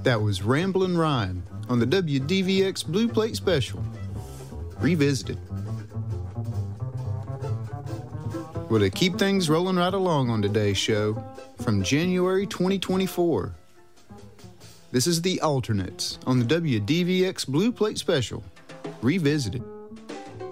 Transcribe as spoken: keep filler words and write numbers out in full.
That was Ramblin' Rhyme on the W D V X Blue Plate Special, Revisited. Well, to keep things rolling right along on today's show, from January twenty twenty-four, this is The Alternates on the W D V X Blue Plate Special, Revisited.